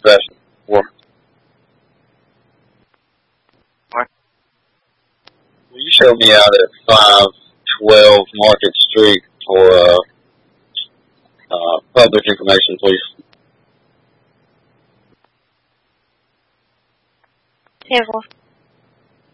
session for. What? Will you show me out at 512 Market Street for public information, please? Table.